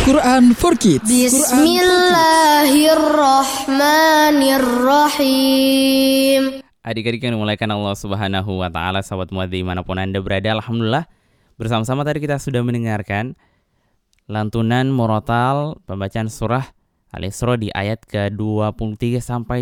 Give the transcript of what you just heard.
Quran for Kids. Bismillahirrahmanirrahim. Adik-adik yang dimulakan Allah Subhanahu wa taala, sahabat muadzi dimanapun Anda berada, alhamdulillah bersama-sama tadi kita sudah mendengarkan lantunan murotal pembacaan surah Al-Isra di ayat ke-23 sampai